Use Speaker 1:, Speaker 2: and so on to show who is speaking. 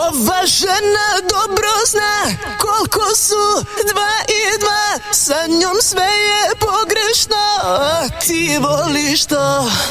Speaker 1: Ova žena dobro zna koliko su 2 i 2. Sa njom sve je pogrešno, a ti voliš to.